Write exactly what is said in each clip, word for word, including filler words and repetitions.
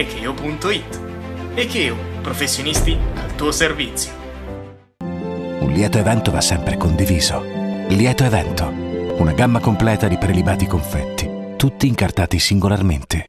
echeo punto it. Echeo, professionisti al tuo servizio. Un lieto evento va sempre condiviso. Lieto evento, una gamma completa di prelibati confetti, tutti incartati singolarmente.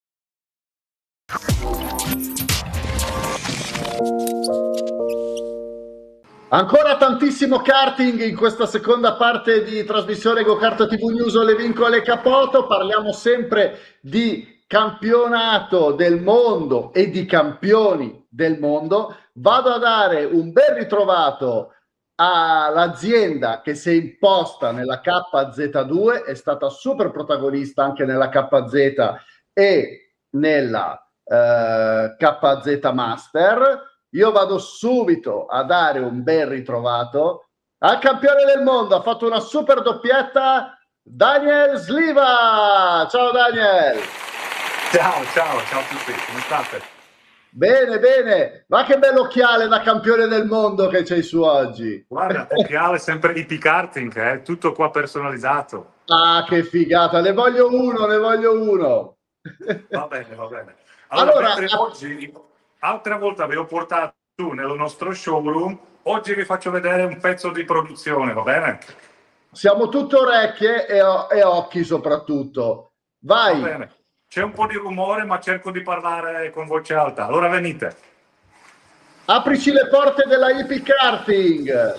Ancora tantissimo karting in questa seconda parte di trasmissione GoKart T V News, le vincole Capoto. Parliamo sempre di campionato del mondo e di campioni del mondo. Vado a dare un ben ritrovato all'azienda che si è imposta nella K Z due, è stata super protagonista anche nella K Z e nella eh, K Z Master. Io vado subito a dare un ben ritrovato al campione del mondo, ha fatto una super doppietta, Daniel Sliva. Ciao Daniel. Ciao, ciao, ciao a tutti, come state? Bene, bene, ma che bell'occhiale da campione del mondo che c'hai su oggi. Guarda, occhiale sempre I P Karting, eh? Tutto qua personalizzato. Ah, che figata, ne voglio uno, ne voglio uno. Va bene, va bene. Allora, Allora, mentre oggi, altra volta vi ho portato tu nel nostro showroom, oggi vi faccio vedere un pezzo di produzione, va bene? siamo tutto orecchie e, e occhi soprattutto. Vai. Va bene. C'è un po' di rumore, ma cerco di parlare con voce alta. Allora venite. Aprici le porte della I P Karting.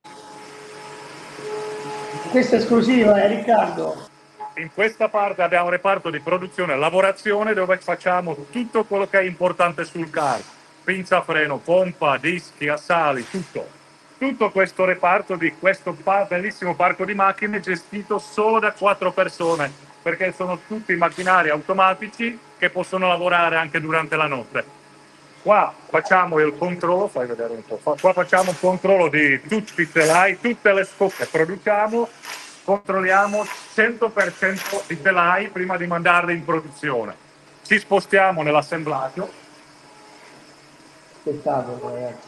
Questa è esclusiva, eh, Riccardo. In questa parte abbiamo un reparto di produzione e lavorazione dove facciamo tutto quello che è importante sul kart. Pinza freno, pompa, dischi, assali, tutto. Tutto questo reparto di questo bellissimo parco di macchine gestito solo da quattro persone, perché sono tutti macchinari automatici che possono lavorare anche durante la notte. Qua facciamo il controllo, fai vedere un po', qua facciamo il controllo di tutti i telai, tutte le scoppe produciamo, controlliamo cento per cento di telai prima di mandarli in produzione. Ci spostiamo nell'assemblaggio. Spettacolo, ragazzi.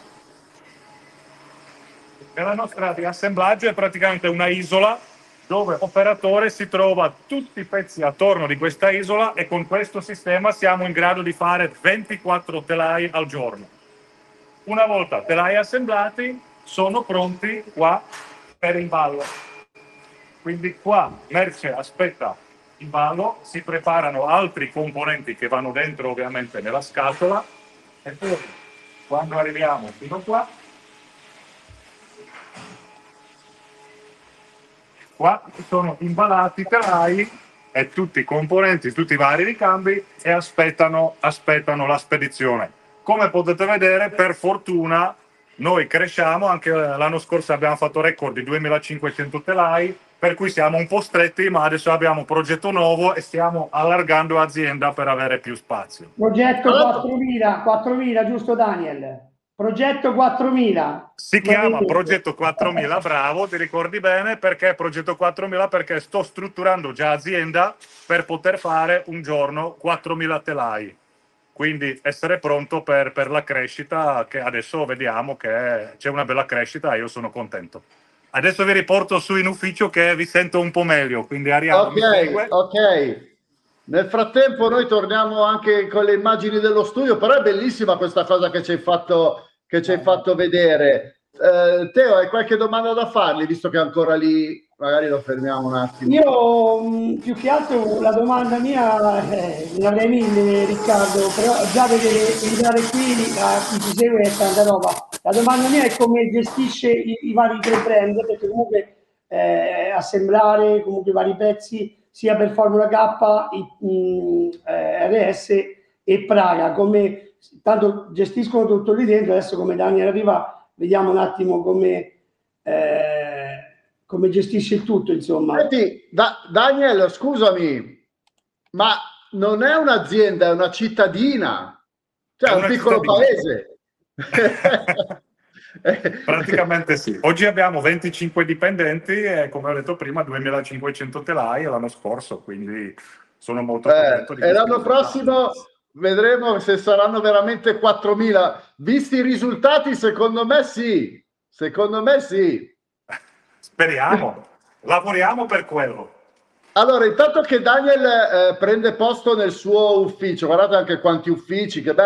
Nella nostra di assemblaggio è praticamente una isola dove l'operatore si trova tutti i pezzi attorno di questa isola e con questo sistema siamo in grado di fare ventiquattro telai al giorno. Una volta telai assemblati sono pronti qua per il ballo. Quindi qua merce aspetta il ballo, si preparano altri componenti che vanno dentro ovviamente nella scatola e poi quando arriviamo fino qua, qua sono imballati i telai e tutti i componenti, tutti i vari ricambi e aspettano, aspettano la spedizione. Come potete vedere, per fortuna noi cresciamo, anche l'anno scorso abbiamo fatto record di duemilacinquecento telai, per cui siamo un po' stretti, ma adesso abbiamo un progetto nuovo e stiamo allargando azienda per avere più spazio. Progetto quattromila, quattromila, giusto Daniel? Progetto quattromila. Si chiama Progetto quattromila, bravo, ti ricordi bene, perché Progetto quattromila? Perché sto strutturando già azienda per poter fare un giorno quattromila telai. Quindi essere pronto per, per la crescita, che adesso vediamo che c'è una bella crescita e io sono contento. Adesso vi riporto su in ufficio che vi sento un po' meglio, quindi Ariano Ok, mi segue. ok. Nel frattempo noi torniamo anche con le immagini dello studio, però è bellissima questa cosa che ci hai fatto, che ci hai fatto vedere. Eh, Teo, hai qualche domanda da fargli, visto che è ancora lì? Magari lo fermiamo un attimo. Io mh, più che altro la domanda mia, eh, ne avrei mille Riccardo, però già vedere entrare qui a chi ci segue è tanta roba. La domanda mia è come gestisce i, i vari tre brand, perché comunque eh, assemblare comunque i vari pezzi sia per Formula K, i, mh, eh, R S e Praga, come tanto gestiscono tutto lì dentro. Adesso come Daniel arriva vediamo un attimo come eh, come gestisce il tutto, insomma. Senti, da, Daniel, scusami, ma non è un'azienda, è una cittadina, cioè è un piccolo paese. Praticamente sì. Oggi abbiamo venticinque dipendenti e, come ho detto prima, duemilacinquecento telai l'anno scorso, quindi sono molto contento eh, di e l'anno prossimo vedremo se saranno veramente quattromila. Visti i risultati, secondo me sì, secondo me sì. Speriamo, lavoriamo per quello. Allora, intanto che Daniel eh, prende posto nel suo ufficio, guardate anche quanti uffici, che bello.